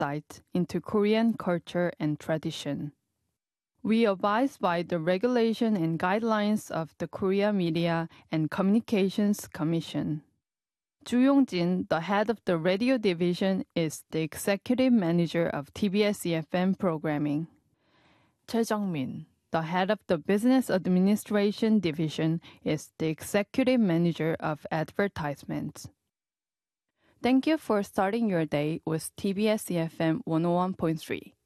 insight into Korean culture and tradition. We abide by the regulation and guidelines of the Korea Media and Communications Commission. Ju Yong-jin, the head of the radio division, is the executive manager of TBS EFM programming. Choi Jung-min, the head of the business administration division, is the executive manager of advertisements. Thank you for starting your day with TBS EFM 101.3.